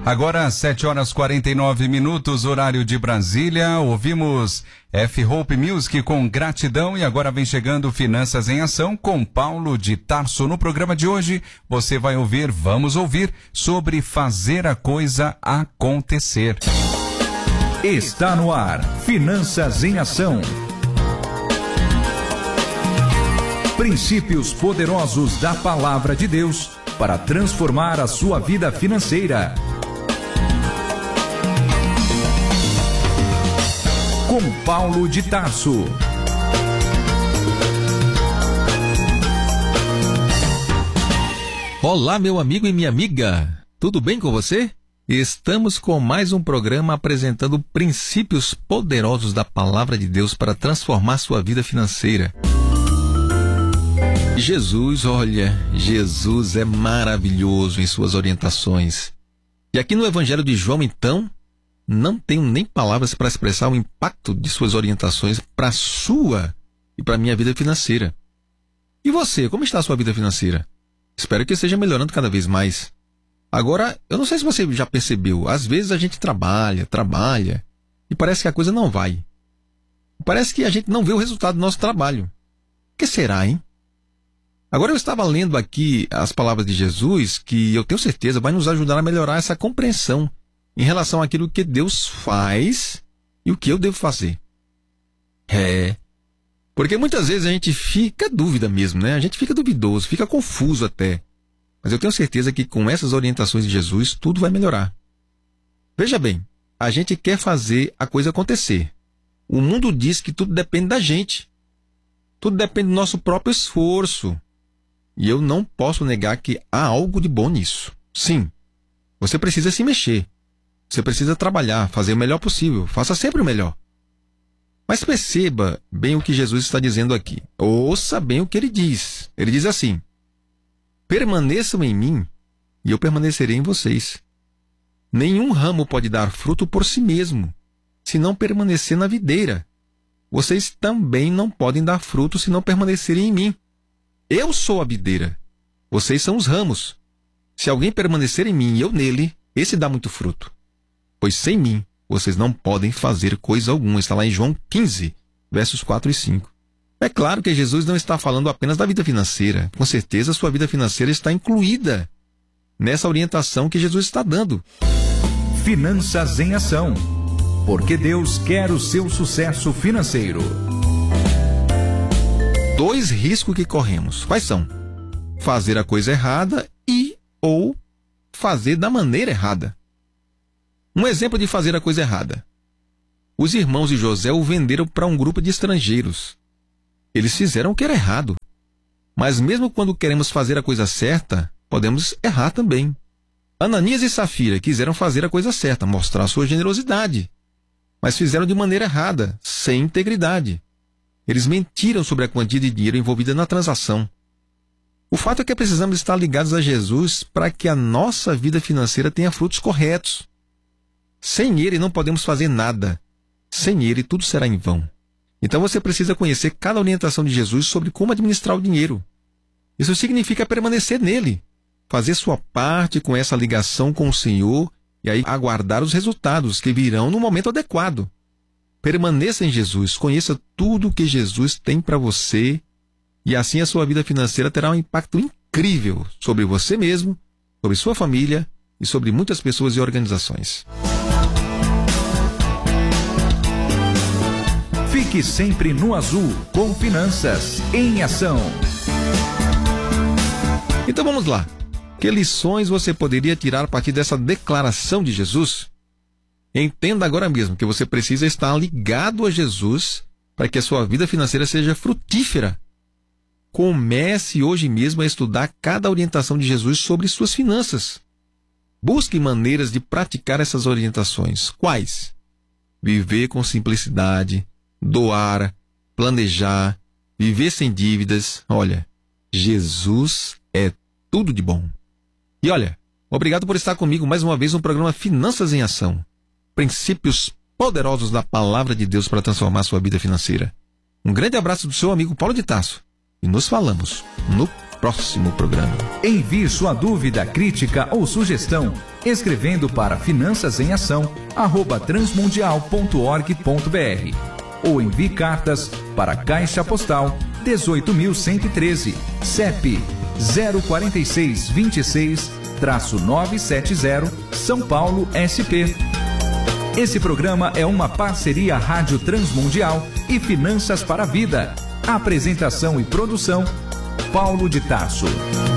Agora, 7h49, horário de Brasília. Ouvimos F-Hope Music com Gratidão e agora vem chegando Finanças em Ação com Paulo de Tarso. No programa de hoje, você vai vamos ouvir sobre fazer a coisa acontecer. Está no ar, Finanças em Ação. Princípios poderosos da Palavra de Deus para transformar a sua vida financeira. Com Paulo de Tarso. Olá, meu amigo e minha amiga. Tudo bem com você? Estamos com mais um programa apresentando princípios poderosos da Palavra de Deus para transformar sua vida financeira. Jesus é maravilhoso em suas orientações. E aqui no Evangelho de João, então, não tenho nem palavras para expressar o impacto de suas orientações para a sua e para a minha vida financeira. E você, como está a sua vida financeira? Espero que esteja melhorando cada vez mais. Agora, eu não sei se você já percebeu, às vezes a gente trabalha, e parece que a coisa não vai. Parece que a gente não vê o resultado do nosso trabalho. O que será, hein? Agora eu estava lendo aqui as palavras de Jesus, que eu tenho certeza vai nos ajudar a melhorar essa compreensão em relação àquilo que Deus faz e o que eu devo fazer. Porque muitas vezes a gente fica dúvida mesmo, né? A gente fica duvidoso, fica confuso até. Mas eu tenho certeza que com essas orientações de Jesus, tudo vai melhorar. Veja bem, a gente quer fazer a coisa acontecer. O mundo diz que tudo depende da gente. Tudo depende do nosso próprio esforço. E eu não posso negar que há algo de bom nisso. Sim, você precisa se mexer. Você precisa trabalhar, fazer o melhor possível. Faça sempre o melhor. Mas perceba bem o que Jesus está dizendo aqui. Ouça bem o que ele diz. Ele diz assim: permaneçam em mim e eu permanecerei em vocês. Nenhum ramo pode dar fruto por si mesmo, se não permanecer na videira. Vocês também não podem dar fruto se não permanecerem em mim. Eu sou a videira. Vocês são os ramos. Se alguém permanecer em mim e eu nele, esse dá muito fruto. Pois sem mim, vocês não podem fazer coisa alguma. Está lá em João 15, versos 4 e 5. É claro que Jesus não está falando apenas da vida financeira. Com certeza, a sua vida financeira está incluída nessa orientação que Jesus está dando. Finanças em Ação. Porque Deus quer o seu sucesso financeiro. 2 riscos que corremos. Quais são? Fazer a coisa errada ou fazer da maneira errada. Um exemplo de fazer a coisa errada. Os irmãos de José o venderam para um grupo de estrangeiros. Eles fizeram o que era errado. Mas mesmo quando queremos fazer a coisa certa, podemos errar também. Ananias e Safira quiseram fazer a coisa certa, mostrar sua generosidade. Mas fizeram de maneira errada, sem integridade. Eles mentiram sobre a quantia de dinheiro envolvida na transação. O fato é que precisamos estar ligados a Jesus para que a nossa vida financeira tenha frutos corretos. Sem Ele não podemos fazer nada. Sem Ele tudo será em vão. Então você precisa conhecer cada orientação de Jesus sobre como administrar o dinheiro. Isso significa permanecer nele, fazer sua parte com essa ligação com o Senhor e aí aguardar os resultados que virão no momento adequado. Permaneça em Jesus, conheça tudo o que Jesus tem para você e assim a sua vida financeira terá um impacto incrível sobre você mesmo, sobre sua família e sobre muitas pessoas e organizações. Fique sempre no azul com Finanças em Ação. Então vamos lá. Que lições você poderia tirar a partir dessa declaração de Jesus? Entenda agora mesmo que você precisa estar ligado a Jesus para que a sua vida financeira seja frutífera. Comece hoje mesmo a estudar cada orientação de Jesus sobre suas finanças. Busque maneiras de praticar essas orientações. Quais? Viver com simplicidade, doar, planejar, viver sem dívidas. Olha, Jesus é tudo de bom. E olha, obrigado por estar comigo mais uma vez no programa Finanças em Ação. Princípios poderosos da Palavra de Deus para transformar a sua vida financeira. Um grande abraço do seu amigo Paulo de Tarso. E nos falamos no próximo programa. Envie sua dúvida, crítica ou sugestão escrevendo para finançasemação@transmundial.org.br ou envie cartas para Caixa Postal 18.113, CEP 04626-970, São Paulo, SP. Esse programa é uma parceria Rádio Transmundial e Finanças para a Vida. Apresentação e produção, Paulo de Tarso.